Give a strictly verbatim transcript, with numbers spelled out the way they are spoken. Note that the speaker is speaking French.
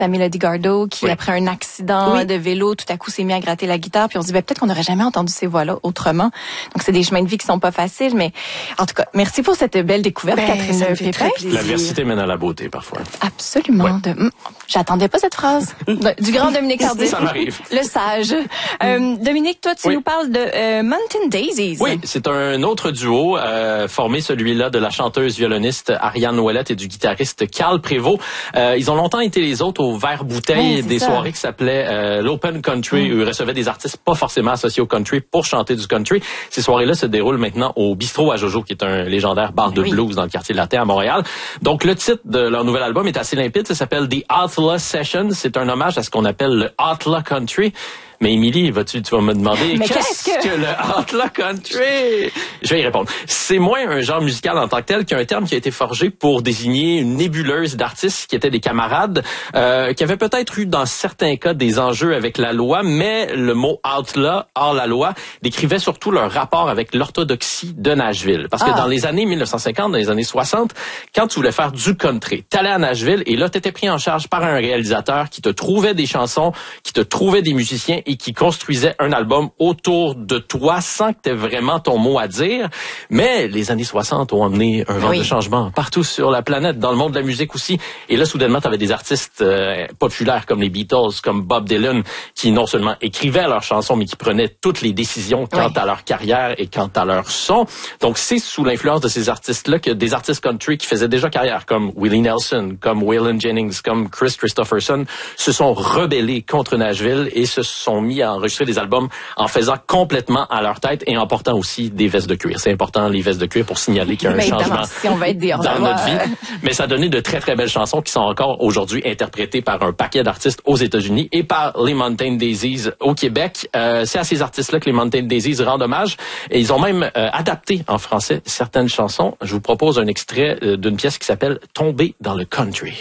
la Mélodie Gardot, qui oui. après un accident oui. de vélo, tout à coup s'est mis à gratter la guitare, puis on se dit ben, peut-être qu'on n'aurait jamais entendu ces voix-là autrement. Donc c'est des chemins de vie qui sont pas faciles, mais en tout cas, merci pour cette belle découverte, ben, Catherine Pépin. L'adversité mène à la beauté parfois. Absolument. Ouais. De... J'attendais pas cette phrase. Du grand Dominique Tardif. Ça m'arrive. Le sage. Euh, Dominique, toi, tu oui. nous parles de euh, Mountain Daisies. Oui, c'est un autre duo euh, formé, celui-là, de la chanteuse violoniste Ariane Ouellette et du guitariste Carl Prévost. Euh, ils ont longtemps été les autres au verre-bouteille ouais, des ça. soirées qui s'appelaient euh, l'Open Country, mm. où ils recevaient des artistes pas forcément associés au country pour chanter du country. Ces soirées-là se déroulent maintenant au Bistrot à Jojo, qui est un légendaire bar de oui. blues dans le quartier de la Terre à Montréal. Donc, le titre de leur nouvel album est assez limpide. Ça s'appelle The Outlaw Sessions. C'est un hommage à ce qu'on appelle le Outlaw Country. Mais Émilie, vas-tu, tu vas me demander Mais qu'est-ce, qu'est-ce que... que le Outlaw Country? Je vais y répondre. C'est moins un genre musical en tant que tel qu'un terme qui a été forgé pour désigner une nébuleuse d'artistes qui étaient des camarades, euh, qui avaient peut-être eu dans certains cas des enjeux avec la loi, mais le mot outlaw, hors la loi, décrivait surtout leur rapport avec l'orthodoxie de Nashville. Parce que ah. dans les années mille neuf cent cinquante, dans les années soixante, quand tu voulais faire du country, t'allais à Nashville et là, t'étais pris en charge par un réalisateur qui te trouvait des chansons, qui te trouvait des musiciens et qui construisait un album autour de toi sans que tu aies vraiment ton mot à dire. Mais les années soixante ont amené un vent oui. de changement partout sur la planète, dans le monde de la musique aussi. Et là, soudainement, tu avais des artistes euh, populaires comme les Beatles, comme Bob Dylan, qui non seulement écrivaient leurs chansons, mais qui prenaient toutes les décisions quant oui. à leur carrière et quant à leur son. Donc, c'est sous l'influence de ces artistes-là que des artistes country qui faisaient déjà carrière, comme Willie Nelson, comme Waylon Jennings, comme Chris Christopherson, se sont rebellés contre Nashville et se sont mis à enregistrer des albums en faisant complètement à leur tête et en portant aussi des vestes de cuir. C'est important, les vestes de cuir, pour signaler qu'il y a un mais changement si on va être des dans notre vie. Mais ça a donné de très, très belles chansons qui sont encore aujourd'hui interprétées par un paquet d'artistes aux États-Unis et par les Mountain Daisies au Québec. Euh, c'est à ces artistes-là que les Mountain Daisies rendent hommage. Et ils ont même euh, adapté en français certaines chansons. Je vous propose un extrait euh, d'une pièce qui s'appelle « Tomber dans le country ».